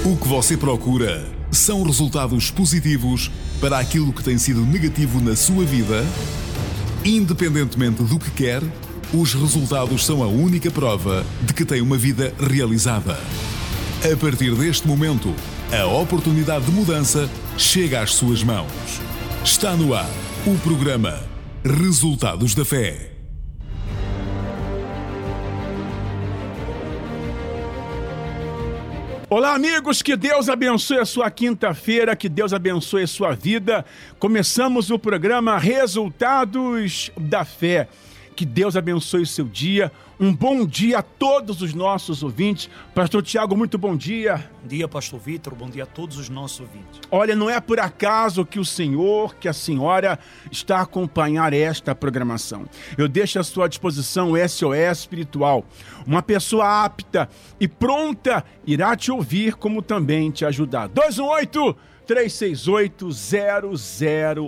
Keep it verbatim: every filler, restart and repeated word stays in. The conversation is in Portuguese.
O que você procura são resultados positivos para aquilo que tem sido negativo na sua vida? Independentemente do que quer, os resultados são a única prova de que tem uma vida realizada. A partir deste momento, a oportunidade de mudança chega às suas mãos. Está no ar o programa Resultados da Fé. Olá, amigos, que Deus abençoe a sua quinta-feira, que Deus abençoe a sua vida. Começamos o programa Resultados da Fé. Que Deus abençoe o seu dia. Um bom dia a todos os nossos ouvintes. Pastor Tiago, muito bom dia. Bom dia, Pastor Vitor. Bom dia a todos os nossos ouvintes. Olha, não é por acaso que o senhor, que a senhora está a acompanhar esta programação. Eu deixo à sua disposição o S O S Espiritual. Uma pessoa apta e pronta irá te ouvir, como também te ajudar. dois um oito, três seis oito, zero zero